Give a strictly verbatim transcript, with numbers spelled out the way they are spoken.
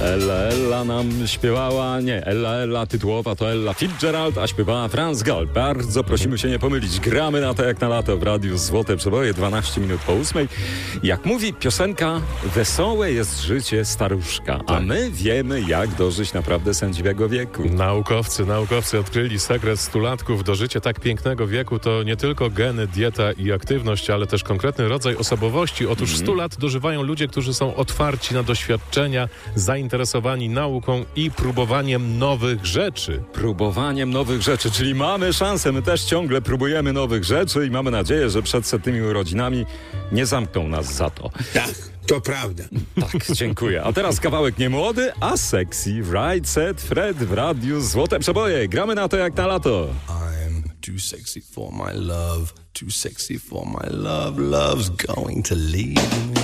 Ella, Ella nam śpiewała, nie, Ella, Ella tytułowa to Ella Fitzgerald, a śpiewała Franz Gall. Bardzo prosimy się nie pomylić. Gramy na to jak na lato w Radiu Złote Przeboje, dwanaście minut po ósmej. Jak mówi piosenka, wesołe jest życie staruszka, a my wiemy, jak dożyć naprawdę sędziwego wieku. Naukowcy, naukowcy odkryli sekret stulatków. Do życia tak pięknego wieku to nie tylko geny, dieta i aktywność, ale też konkretny rodzaj osobowości. Otóż Mhm. stu lat dożywają ludzie, którzy są otwarci na doświadczenia, zainteresowani nauką i próbowaniem nowych rzeczy. Próbowaniem nowych rzeczy, czyli mamy szansę, my też ciągle próbujemy nowych rzeczy i mamy nadzieję, że przed setnymi urodzinami nie zamkną nas za to. Tak, to prawda. Tak, dziękuję. A teraz kawałek nie młody, a sexy. Right Set Fred w Radiu Złote Przeboje. Gramy na to jak na lato. I'm too sexy for my love, too sexy for my love, love's going to leave me.